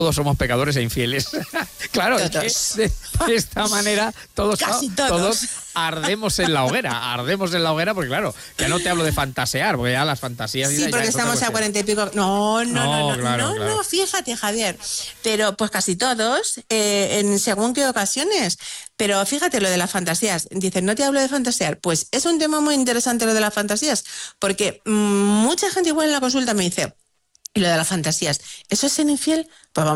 todos somos pecadores e infieles. Claro, Todos. de esta manera Casi todos. ardemos en la hoguera, porque claro, que no te hablo de fantasear, porque ya las fantasías... Sí, porque estamos a 40 y pico. No, fíjate, Javier. Pero pues casi todos, en según qué ocasiones. Pero fíjate lo de las fantasías. Dicen, no te hablo de fantasear. Pues es un tema muy interesante lo de las fantasías, porque mucha gente igual en la consulta me dice, y lo de las fantasías, ¿eso es ser infiel? Pues vamos